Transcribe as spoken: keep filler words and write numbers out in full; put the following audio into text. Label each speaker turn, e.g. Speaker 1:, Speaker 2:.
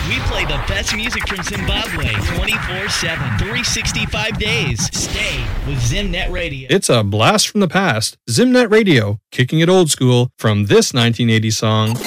Speaker 1: We play the best music from Zimbabwe twenty-four seven, three hundred sixty-five days. Stay with Zimnet Radio.
Speaker 2: It's a blast from the past. Zimnet Radio, kicking it old school from this nineteen eighty song.